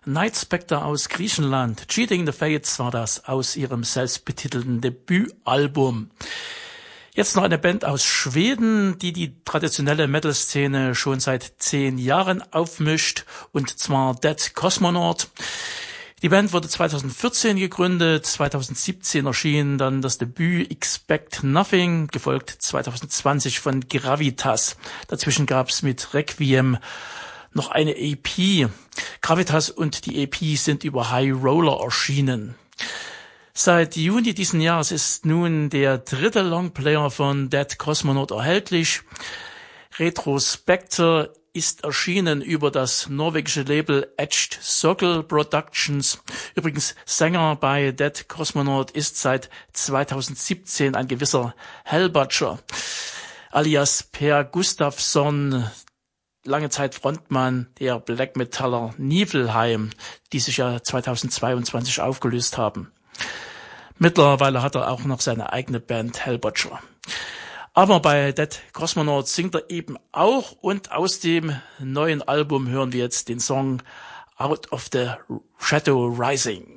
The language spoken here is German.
Night Spectre aus Griechenland. Cheating the Fates war das aus ihrem selbstbetitelten Debütalbum. Jetzt noch eine Band aus Schweden, die traditionelle Metal-Szene schon seit 10 Jahren aufmischt, und zwar Dead Cosmonaut. Die Band wurde 2014 gegründet, 2017 erschien dann das Debüt Expect Nothing, gefolgt 2020 von Gravitas. Dazwischen gab's mit Requiem noch eine EP. Gravitas und die EP sind über High Roller erschienen. Seit Juni diesen Jahres ist nun der 3. Longplayer von Dead Cosmonaut erhältlich. Retrospector ist erschienen über das norwegische Label Edged Circle Productions. Übrigens, Sänger bei Dead Cosmonaut ist seit 2017 ein gewisser Hellbutcher, alias Per Gustafsson, lange Zeit Frontmann der Black Metaller Niflheim, die sich ja 2022 aufgelöst haben. Mittlerweile hat er auch noch seine eigene Band Hellbutcher. Aber bei Dead Cosmonaut singt er eben auch, und aus dem neuen Album hören wir jetzt den Song Out of the Shadow Rising.